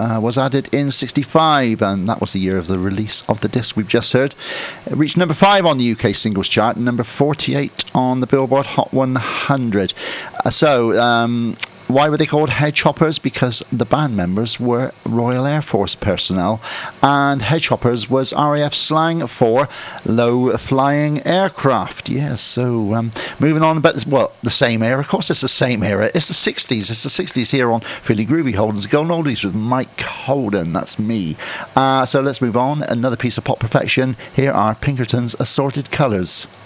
was added in 65, and that was the year of the release of the disc we've just heard. It reached number 5 on the UK singles chart and number 48 on the Billboard Hot 100. Why were they called Hedgehoppers? Because the band members were Royal Air Force personnel, and Hedgehoppers was RAF slang for low-flying aircraft. Yes, so moving on, but the same era. Of course, it's the same era. It's the 60s. It's the 60s here on Philly Groovy Holden's Golden Oldies with Mike Holden. That's me. So let's move on. Another piece of pop perfection. Here are Pinkerton's Assorted Colours.